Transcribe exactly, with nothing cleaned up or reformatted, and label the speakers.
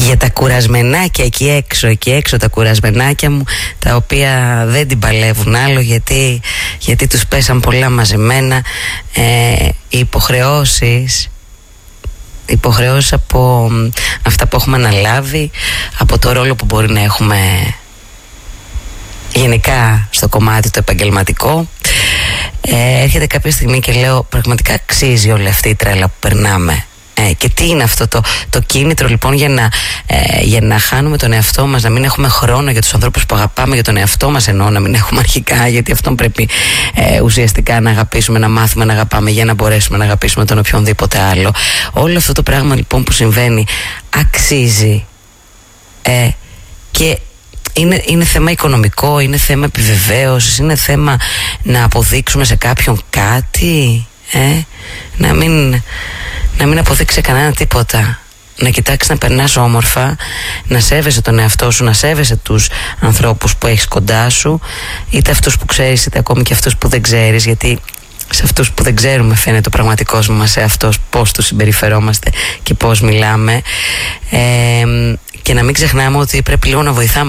Speaker 1: για τα κουρασμενάκια εκεί έξω, εκεί έξω τα κουρασμενάκια μου, τα οποία δεν την παλεύουν άλλο, γιατί, γιατί τους πέσαν πολλά μαζεμένα. ε, οι υποχρεώσεις υποχρεώσεις από αυτά που έχουμε αναλάβει, από το ρόλο που μπορεί να έχουμε γενικά στο κομμάτι το επαγγελματικό. ε, έρχεται κάποια στιγμή και λέω, πραγματικά αξίζει όλη αυτή η τρέλα που περνάμε. Ε, και τι είναι αυτό το, το κίνητρο λοιπόν για να, ε, για να χάνουμε τον εαυτό μας, να μην έχουμε χρόνο για τους ανθρώπους που αγαπάμε, για τον εαυτό μας εννοώ, να μην έχουμε αρχικά, γιατί αυτόν πρέπει ε, ουσιαστικά να αγαπήσουμε, να μάθουμε να αγαπάμε για να μπορέσουμε να αγαπήσουμε τον οποιονδήποτε άλλο. Όλο αυτό το πράγμα λοιπόν που συμβαίνει αξίζει, ε, και είναι, είναι θέμα οικονομικό, είναι θέμα επιβεβαίωσης, είναι θέμα να αποδείξουμε σε κάποιον κάτι, ε, να μην... να μην αποδείξει κανένα τίποτα. Να κοιτάξεις να περνάς όμορφα, να σέβεσαι τον εαυτό σου, να σέβεσαι τους ανθρώπους που έχεις κοντά σου, είτε αυτούς που ξέρεις είτε ακόμη και αυτούς που δεν ξέρεις, γιατί σε αυτούς που δεν ξέρουμε φαίνεται ο πραγματικός μας σε αυτός, πώς τους συμπεριφερόμαστε και πώς μιλάμε. ε, και να μην ξεχνάμε ότι πρέπει λίγο να βοηθάμε